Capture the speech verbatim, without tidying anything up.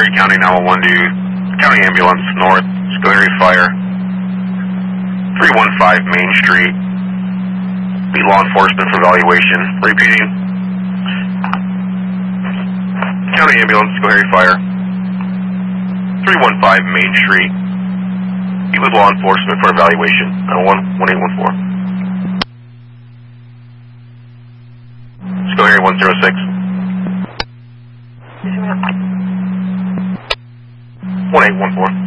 Schoharie County nine one one to County Ambulance North, Schoharie Fire, three one five Main Street. Need law enforcement for evaluation. Repeating. County Ambulance, Schoharie Fire, three one five Main Street. Need with law enforcement for evaluation. nine one one, one eight one four. Schoharie one zero six. one eight one four.